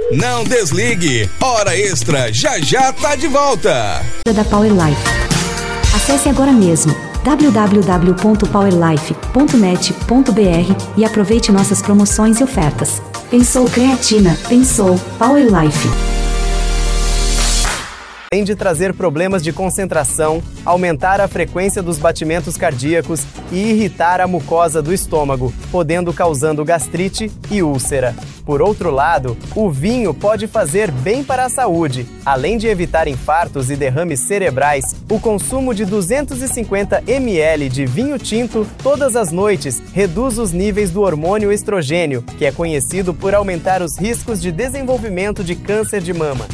Não desligue, Hora Extra já tá de volta. Da Power Life. Acesse agora mesmo www.powerlife.net.br e aproveite nossas promoções e ofertas. Pensou Creatina, pensou Power Life. Além de trazer problemas de concentração, aumentar a frequência dos batimentos cardíacos e irritar a mucosa do estômago, podendo causando gastrite e úlcera. Por outro lado, o vinho pode fazer bem para a saúde. Além de evitar infartos e derrames cerebrais, o consumo de 250 ml de vinho tinto todas as noites reduz os níveis do hormônio estrogênio, que é conhecido por aumentar os riscos de desenvolvimento de câncer de mama.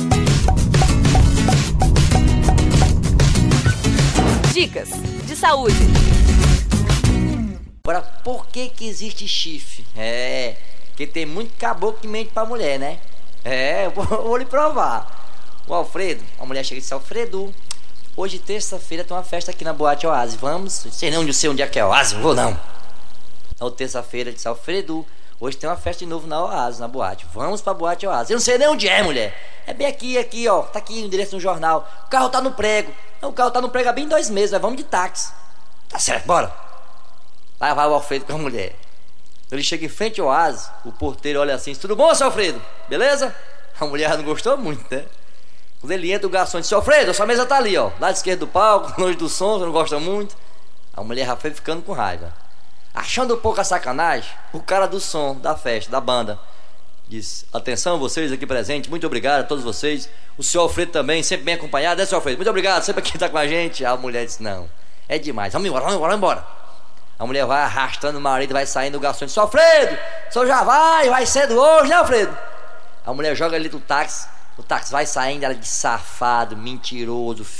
Dicas de saúde. Agora, por que existe chifre? Porque tem muito caboclo que mente pra mulher, né? Eu vou lhe provar. O Alfredo, a mulher chega e diz: Alfredo, hoje terça-feira tem uma festa aqui na Boate Oásis, vamos? Não sei onde é que é Oásis, não vou não. Na terça-feira disse: Alfredo, hoje tem uma festa de novo na Oásis, na boate, vamos pra Boate Oásis. Eu não sei nem onde é, mulher. É bem aqui, ó, tá aqui o endereço no jornal. O carro tá no prego. Não, o carro tá no prego há bem 2 meses, nós vamos de táxi. Tá certo, bora. Lá vai o Alfredo com a mulher. Ele chega em frente ao Oásis, o porteiro olha assim: tudo bom, seu Alfredo? Beleza? A mulher não gostou muito, né? Quando ele entra, o garçom diz: Alfredo, a sua mesa tá ali, ó, lado esquerdo do palco, longe do som, você não gosta muito. A mulher já foi ficando com raiva. Achando um pouco a sacanagem, o cara do som, da festa, da banda, diz: atenção vocês aqui presentes, muito obrigado a todos vocês. O senhor Alfredo também, sempre bem acompanhado, né, senhor Alfredo? Muito obrigado, sempre aqui tá com a gente. A mulher disse: não, é demais, vamos embora. A mulher vai arrastando o marido, vai saindo, o garçom diz: senhor Alfredo, o senhor já vai cedo hoje, né, Alfredo? A mulher joga ele do táxi, o táxi vai saindo, ela diz: safado, mentiroso,